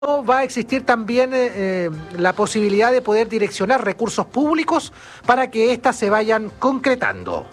va a existir también la posibilidad de poder direccionar recursos públicos para que éstas se vayan concretando.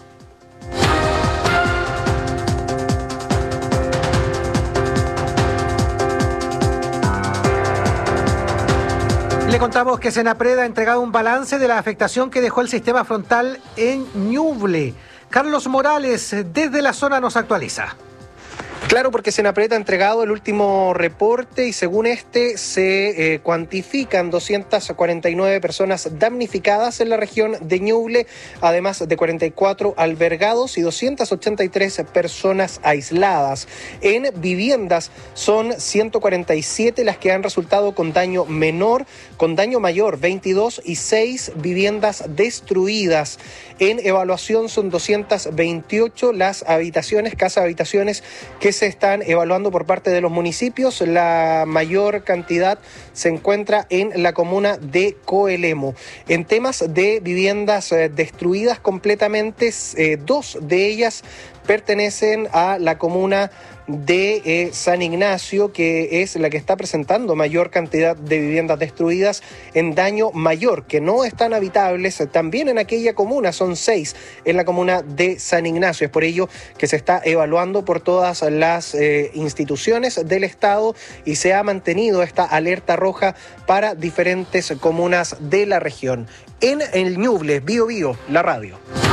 Le contamos que Senapred ha entregado un balance de la afectación que dejó el sistema frontal en Ñuble. Carlos Morales, desde la zona, nos actualiza. Claro, porque Senapred ha entregado el último reporte y según este se cuantifican 249 personas damnificadas en la región de Ñuble, además de 44 albergados y 283 personas aisladas. En viviendas son 147 las que han resultado con daño menor, con daño mayor 22 y 6 viviendas destruidas. En evaluación son 228 las habitaciones, casas habitaciones que se están evaluando por parte de los municipios. La mayor cantidad se encuentra en la comuna de Coelemu. En temas de viviendas destruidas completamente, 2 de ellas pertenecen a la comuna de San Ignacio, que es la que está presentando mayor cantidad de viviendas destruidas en daño mayor, que no están habitables. También en aquella comuna son 6 en la comuna de San Ignacio. Es por ello que se está evaluando por todas las instituciones del Estado y se ha mantenido esta alerta roja para diferentes comunas de la región. En el Ñuble, Bío Bío, la radio.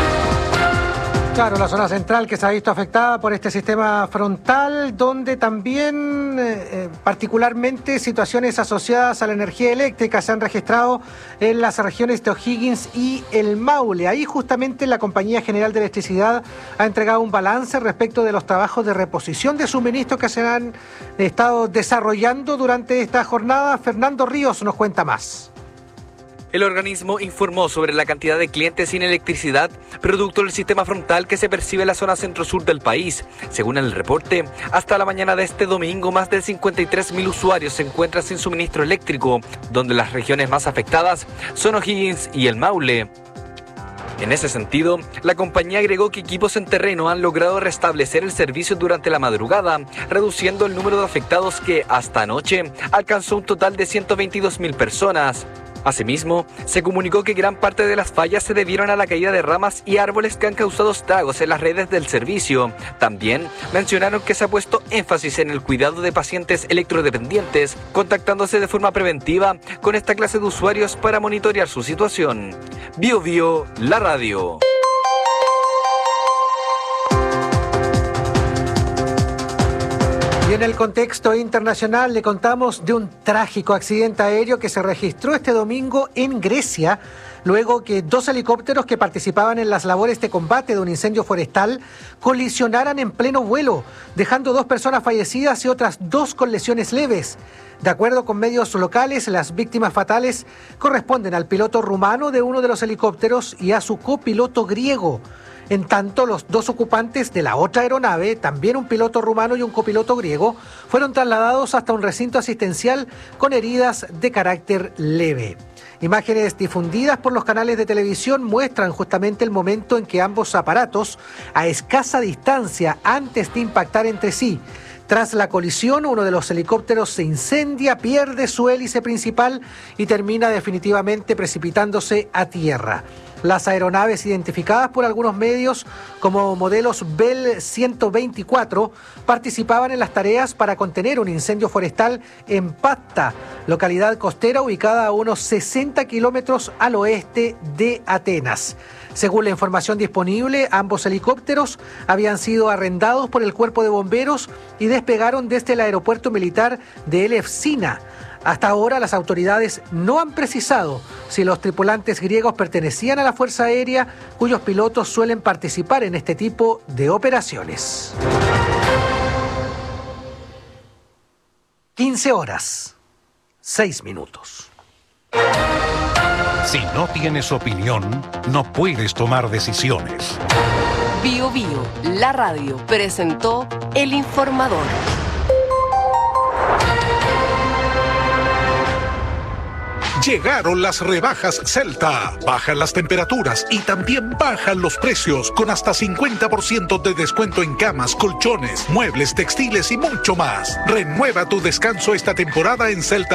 Claro, la zona central que se ha visto afectada por este sistema frontal, donde también particularmente situaciones asociadas a la energía eléctrica se han registrado en las regiones de O'Higgins y el Maule. Ahí justamente la Compañía General de Electricidad ha entregado un balance respecto de los trabajos de reposición de suministros que se han estado desarrollando durante esta jornada. Fernando Ríos nos cuenta más. El organismo informó sobre la cantidad de clientes sin electricidad producto del sistema frontal que se percibe en la zona centro-sur del país. Según el reporte, hasta la mañana de este domingo, más de 53.000 usuarios se encuentran sin suministro eléctrico, donde las regiones más afectadas son O'Higgins y el Maule. En ese sentido, la compañía agregó que equipos en terreno han logrado restablecer el servicio durante la madrugada, reduciendo el número de afectados que, hasta anoche, alcanzó un total de 122.000 personas. Asimismo, se comunicó que gran parte de las fallas se debieron a la caída de ramas y árboles que han causado estragos en las redes del servicio. También mencionaron que se ha puesto énfasis en el cuidado de pacientes electrodependientes, contactándose de forma preventiva con esta clase de usuarios para monitorear su situación. Bío Bío, la radio. Y en el contexto internacional le contamos de un trágico accidente aéreo que se registró este domingo en Grecia, luego que 2 helicópteros que participaban en las labores de combate de un incendio forestal colisionaran en pleno vuelo, dejando 2 personas fallecidas y otras 2 con lesiones leves. De acuerdo con medios locales, las víctimas fatales corresponden al piloto rumano de uno de los helicópteros y a su copiloto griego. En tanto, los 2 ocupantes de la otra aeronave, también un piloto rumano y un copiloto griego, fueron trasladados hasta un recinto asistencial con heridas de carácter leve. Imágenes difundidas por los canales de televisión muestran justamente el momento en que ambos aparatos, a escasa distancia antes de impactar entre sí. Tras la colisión, uno de los helicópteros se incendia, pierde su hélice principal y termina definitivamente precipitándose a tierra. Las aeronaves identificadas por algunos medios como modelos Bell 124 participaban en las tareas para contener un incendio forestal en Patta, localidad costera ubicada a unos 60 kilómetros al oeste de Atenas. Según la información disponible, ambos helicópteros habían sido arrendados por el cuerpo de bomberos y despegaron desde el aeropuerto militar de Elefsina. Hasta ahora las autoridades no han precisado si los tripulantes griegos pertenecían a la Fuerza Aérea, cuyos pilotos suelen participar en este tipo de operaciones. 15 horas, 6 minutos. Si no tienes opinión, no puedes tomar decisiones. Bío Bío, la radio, presentó El Informador. Llegaron las rebajas Celta. Bajan las temperaturas y también bajan los precios con hasta 50% de descuento en camas, colchones, muebles, textiles y mucho más. Renueva tu descanso esta temporada en Celta